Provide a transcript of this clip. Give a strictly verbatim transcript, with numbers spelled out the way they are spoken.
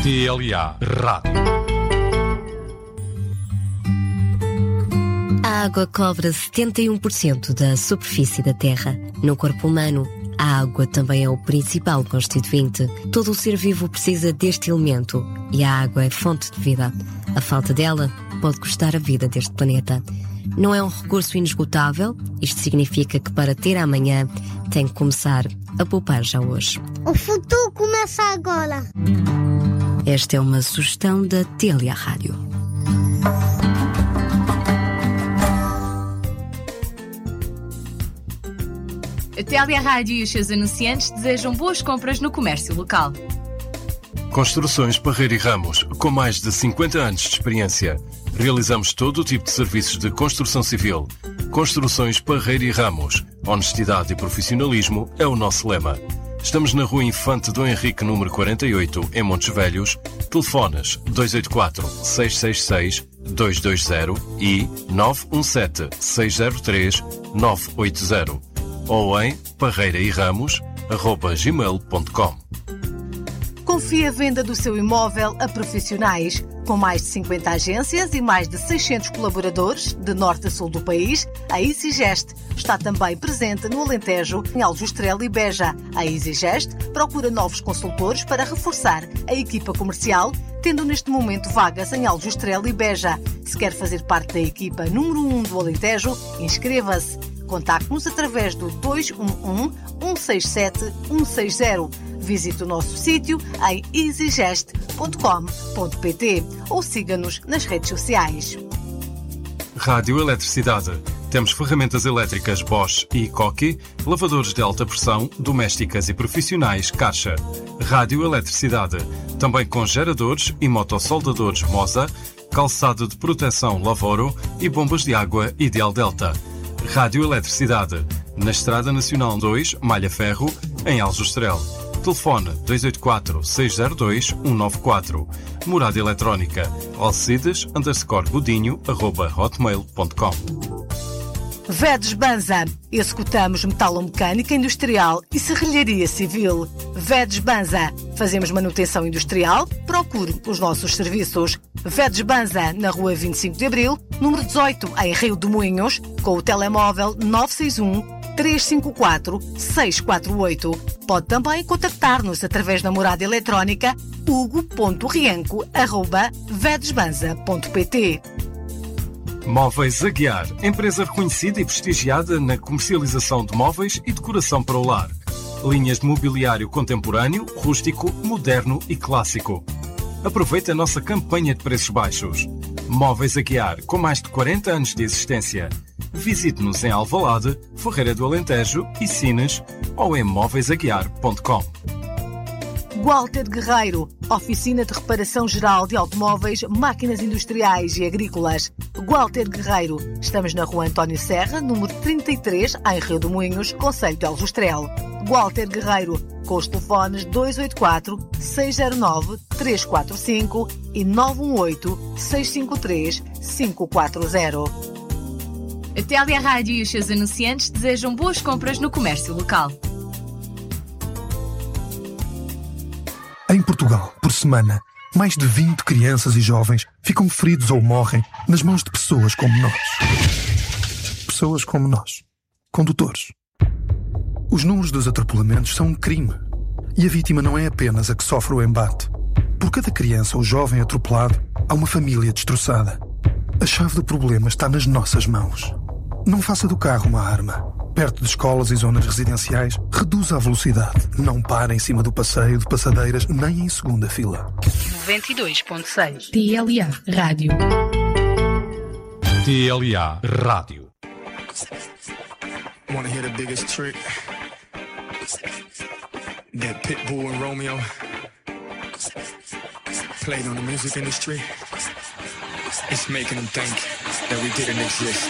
T L A Rádio. A água cobre setenta e um por cento da superfície da Terra. No corpo humano, a água também é o principal constituinte. Todo o ser vivo precisa deste elemento e a água é fonte de vida. A falta dela pode custar a vida deste planeta. Não é um recurso inesgotável. Isto significa que para ter amanhã tem que começar a poupar já hoje. O futuro começa agora. Esta é uma sugestão da T L A Rádio. A T L A Rádio e os seus anunciantes desejam boas compras no comércio local. Construções Parreira e Ramos, com mais de cinquenta anos de experiência. Realizamos todo o tipo de serviços de construção civil. Construções Parreira e Ramos. Honestidade e profissionalismo é o nosso lema. Estamos na Rua Infante Dom Henrique, número quarenta e oito, em Montes Velhos. Telefones dois oito quatro, seis seis seis, dois dois zero e nove um sete, seis zero três, nove oito zero. Ou em parreirairamos arroba gmail ponto com. Confie a venda do seu imóvel a profissionais. Com mais de cinquenta agências e mais de seiscentos colaboradores, de norte a sul do país, a EasyGest está também presente no Alentejo, em Aljustrel e Beja. A EasyGest procura novos consultores para reforçar a equipa comercial, tendo neste momento vagas em Aljustrel e Beja. Se quer fazer parte da equipa número um do Alentejo, inscreva-se. Contacte-nos através do dois um um, um seis sete, um seis zero. Visite o nosso sítio em easygest ponto com ponto pt ou siga-nos nas redes sociais. Rádio Eletricidade. Temos ferramentas elétricas Bosch e Coque, lavadores de alta pressão, domésticas e profissionais Caixa. Rádio Eletricidade. Também com geradores e motossoldadores Mosa, calçado de proteção Lavoro e bombas de água Ideal Delta. Rádio Eletricidade. Na Estrada Nacional dois, Malha Ferro, em Aljustrel. Telefone dois oito quatro, seis zero dois, um nove quatro. Morada eletrónica alcides underscore godinho arroba hotmail ponto com. Vedes Banza. Executamos metalomecânica industrial e serralharia civil. Vedes Banza. Fazemos manutenção industrial? Procure os nossos serviços. Vedes Banza, na Rua vinte e cinco de Abril, número dezoito, em Rio de Moinhos, com o telemóvel nove seis um, três cinco quatro, seis quatro oito. Pode também contactar-nos através da morada eletrónica hugo ponto rienco arroba vedesbanza ponto pt. Móveis Aguiar, empresa reconhecida e prestigiada na comercialização de móveis e decoração para o lar. Linhas de mobiliário contemporâneo, rústico, moderno e clássico. Aproveite a nossa campanha de preços baixos. Móveis Aguiar, com mais de quarenta anos de existência. Visite-nos em Alvalade, Ferreira do Alentejo e Sines ou em móveis aguiar ponto com. Walter Guerreiro, oficina de reparação geral de automóveis, máquinas industriais e agrícolas. Walter Guerreiro, estamos na Rua António Serra, número trinta e três, em Rio de Moinhos, concelho de Aljustrel. Walter Guerreiro, com os telefones dois oito quatro, seis zero nove, três quatro cinco e nove um oito, seis cinco três, cinco quatro zero. A T L A Rádio e os seus anunciantes desejam boas compras no comércio local. Em Portugal, por semana, mais de vinte crianças e jovens ficam feridos ou morrem nas mãos de pessoas como nós. Pessoas como nós. Condutores. Os números dos atropelamentos são um crime. E a vítima não é apenas a que sofre o embate. Por cada criança ou jovem atropelado, há uma família destroçada. A chave do problema está nas nossas mãos. Não faça do carro uma arma. Perto de escolas e zonas residenciais, reduza a velocidade. Não pare em cima do passeio de passadeiras, nem em segunda fila. noventa e dois ponto seis. T L A Rádio. T L A Rádio. Wanna hear the biggest trick? That Pitbull and Romeo played on the music industry. It's making them think that we didn't exist.